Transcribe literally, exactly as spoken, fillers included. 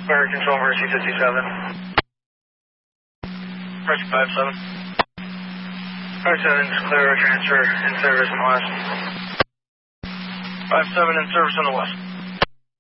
Fire control, Mercy fifty-seven. Mercy five seven. five seven is clear, transfer in service in the west. five seven in service in the west.